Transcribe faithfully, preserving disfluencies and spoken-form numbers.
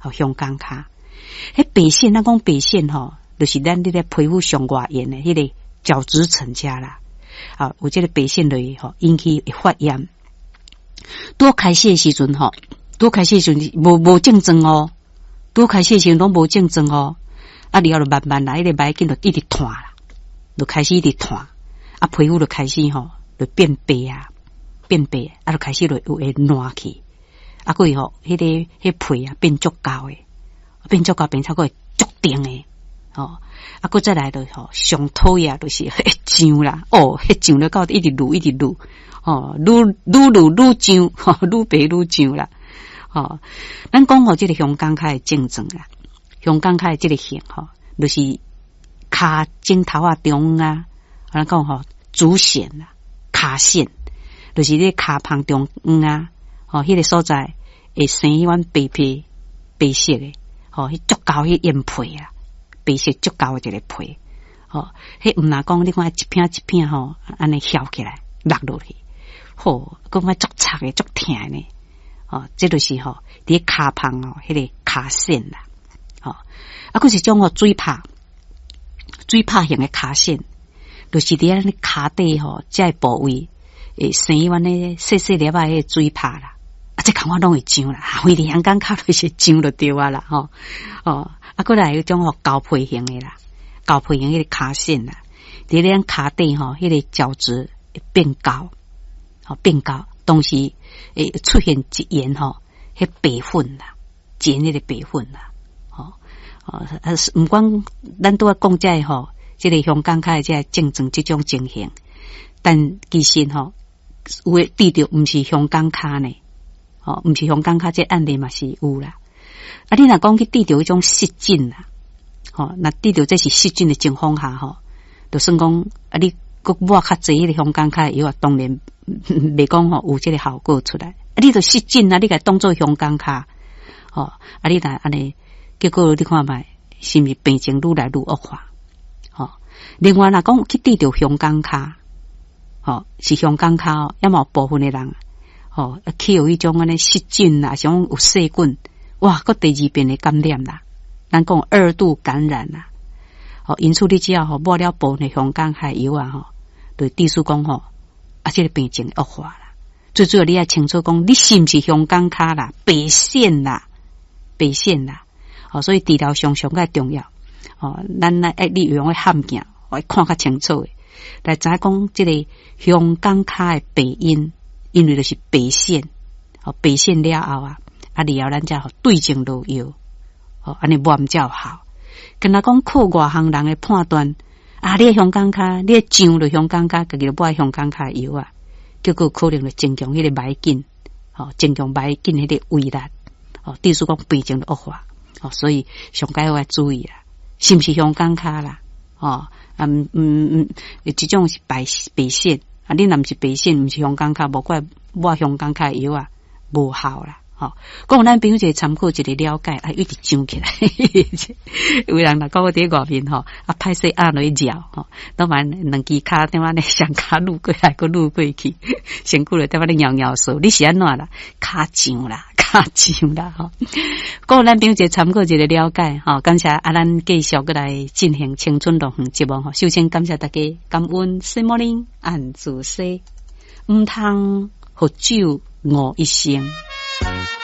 哦，香港卡。迄白线，咱讲白线吼，就是咱这个皮肤上外缘的迄个角质层遮啦。啊，有这个白线类吼，引起发炎。多开始的时阵吼，多开始的时阵无无症状哦，多开始的时阵拢无症状哦。啊，然后就慢慢来，迄个白筋就一直断啦，就开始一直断，啊，皮肤就开始吼，就变白啊，变白，啊，就开始就有会烂去，啊，过吼，迄个迄皮啊变足高诶，变足高变超过足顶诶，哦，啊，过再来就吼，上讨厌就是迄痒啦，哦，迄痒了到一直撸一直撸。哦，愈愈愈愈痒，吼，愈白愈痒啦。哦，咱讲吼，这个香港脚的症状啦，香港脚的这个型吼，就是骹枕头啊中啊，咱讲吼，主线啦，骹线，就是咧骹旁中央啊，哦，迄个所在会生迄款白皮白色的，哦，迄足高迄眼皮啊，白色足高的一个皮，哦，迄毋若讲你看一片一片吼，安尼翘起来落落去。吼，讲个足擦诶，足疼呢。哦，这就是吼，伫骹旁哦，迄个骹线啦。哦，啊，佫是种吼水拍，水拍型诶骹线，就是伫咱骹底吼，这部位诶生迄款咧细细粒仔迄水拍啦。啊，这看我拢会痒啦，非得香港脚就是痒就对啊啦。吼，哦，啊，佫来有种吼高皮型诶啦，高皮型迄个骹线啦，伫咱骹底吼，迄个角质变高。哦，变高，同时会出现一缘吼，迄白粉啦，一缘迄个白粉啦，哦哦，啊，毋管咱拄啊讲遮吼，即个香港脚的遮症状即种情形，但其实吼，有诶治着毋是香港脚呢，哦，毋是香港脚这案例嘛是有啦。啊，你若讲去治着迄种湿疹啦，吼，那治着这是湿疹的情况下吼，就算讲啊你。佮抹较济迄个香港脚药啊，当然袂讲吼有即个效果出来。啊，你著湿疹啊，你甲当做香港脚，吼、哦，啊，你若安尼，结果你看觅，是毋是病情愈来愈恶化？吼、哦，另外若讲去治着香港脚，吼、哦，是香港脚哦，要么部分的人，吼、哦，去有迄种安尼湿疹啊，像有细菌，哇，佮第二遍的感染啦，咱讲二度感染啦。哦，因此你只要吼抹了部分的香港脚药啊，吼，对地叔讲吼，啊，这个病情恶化啦。最主要你要清楚讲，你是毋是香港脚啦、白线啦、白线啦。哦，所以治疗上上个重要。哦，咱来爱利用个함镜，我看较清楚诶，来知讲这个香港脚的病因，因为就是白线。哦，白线了后啊，啊，然后咱才对症落药。哦，安尼抹才有效。跟他讲靠外行人的判断啊，你香港脚，你上了香港脚，家己就买香港脚药啊，结果可能就增强迄个霾菌，哦，增强霾菌迄个威力，哦，地叔讲病情就恶化，哦，所以上该要注意啦，是毋是香港脚啦？哦，嗯嗯嗯，这种是白白线啊，你若毋是白线，毋是香港脚，无怪买香港脚药啊，无效啦。哦，讲咱朋友一个参考一个了解，啊，一直肿起来。有人若讲我伫外面吼，啊，歹势按落去绕吼，当然两支骹点仔咧上骹撸过来，个撸过去，身躯咧点仔咧摇摇手，你是安怎啦？骹痒啦，骹痒啦吼。讲咱朋友一个参考一个了解吼，感谢啊，咱继续过来进行青春乐园节目吼，首先感谢大家，感恩西摩林按住西，毋通喝酒饿一生。